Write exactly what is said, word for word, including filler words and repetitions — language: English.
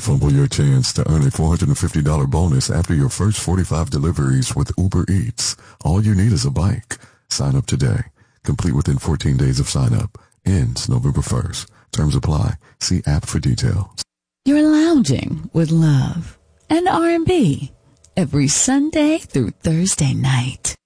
fumble your chance to earn a four hundred fifty dollars bonus after your first forty-five deliveries with Uber Eats. All you need is a bike. Sign up today. Complete within fourteen days of sign up. Ends November first. Terms apply. See app for details. You're lounging with love and R and B every Sunday through Thursday night.